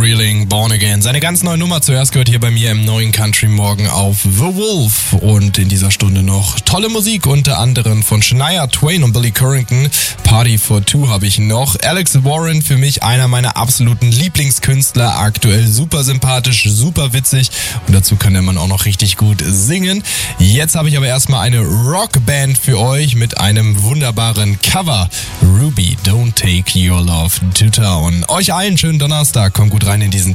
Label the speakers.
Speaker 1: Freeling, Born Again. Seine ganz neue Nummer zuerst gehört hier bei mir im neuen Country Morgen auf The Wolf. Und in dieser Stunde noch tolle Musik, unter anderem von Shania Twain und Billy Currington. Party for Two habe ich noch. Alex Warren, für mich einer meiner absoluten Lieblingskünstler. Aktuell super sympathisch, super witzig. Und dazu kann der Mann auch noch richtig gut singen. Jetzt habe ich aber erstmal eine Rockband für euch mit einem wunderbaren Cover. Ruby, Don't Take Your Love to Town. Euch allen schönen Donnerstag. Kommt gut rein in diesen Tag.